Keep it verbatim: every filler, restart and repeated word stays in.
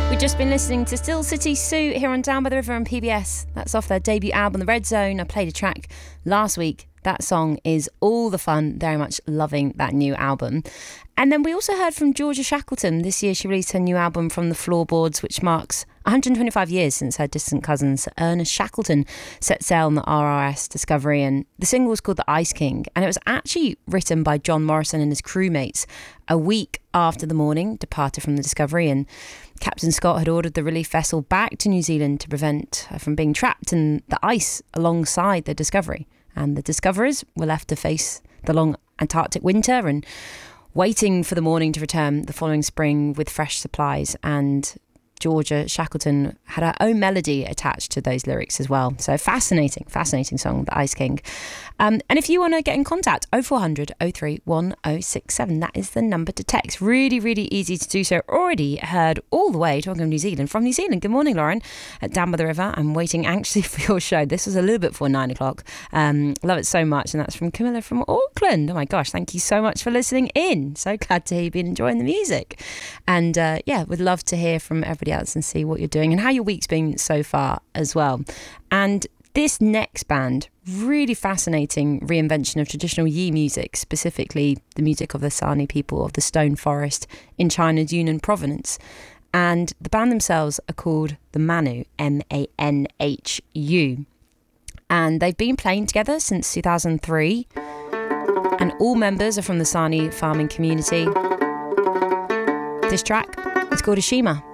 We've just been listening to Still City Sue here on Down by the River on P B S. That's off their debut album, The Red Zone. I played a track last week. That song is all the fun. Very much loving that new album. And then we also heard from Georgia Shackleton. This year she released her new album, From the Floorboards, which marks one hundred twenty-five years since her distant cousin Sir Ernest Shackleton set sail on the R R S Discovery. And the single was called The Ice King. And it was actually written by John Morrison and his crewmates a week after the Morning departed from the Discovery. And Captain Scott had ordered the relief vessel back to New Zealand to prevent her from being trapped in the ice alongside the Discovery. And the discoverers were left to face the long Antarctic winter and waiting for the Morning to return the following spring with fresh supplies. And Georgia Shackleton had her own melody attached to those lyrics as well. So fascinating, fascinating song, The Ice King. Um, and if you want to get in contact, oh four hundred, oh three one oh six seven, that is the number to text. Really, really easy to do so. Already heard all the way, talking of New Zealand, from New Zealand. Good morning, Lauren, at Down by the River. I'm waiting anxiously for your show. This was a little bit before nine o'clock. Um, love it so much. And that's from Camilla from Auckland. Oh my gosh, thank you so much for listening in. So glad to hear you've been enjoying the music. And uh, yeah, would love to hear from everybody else and see what you're doing and how your week's been so far as well. And this next band, really fascinating reinvention of traditional Yi music, specifically the music of the Sani people of the Stone Forest in China's Yunnan province. And the band themselves are called the Manu, M A N H U. And they've been playing together since two thousand three. And all members are from the Sani farming community. This track is called Ashima.